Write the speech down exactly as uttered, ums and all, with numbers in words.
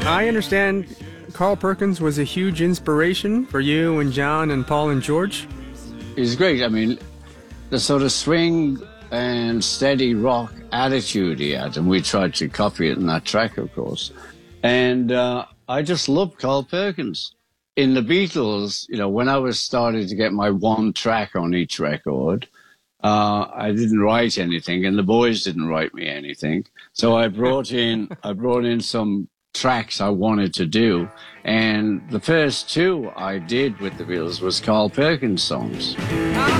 I understand Carl Perkins was a huge inspiration for you and John and Paul and George. He's great. I mean, the sort of swing and steady rock attitude he had, and we tried to copy it in that track, of course. And uh, I just loved Carl Perkins. In the Beatles, you know, when I was starting to get my one track on each record, uh, I didn't write anything, and the boys didn't write me anything. So I brought in, I brought in some tracks I wanted to do, and the first two I did with the Beatles was Carl Perkins songs.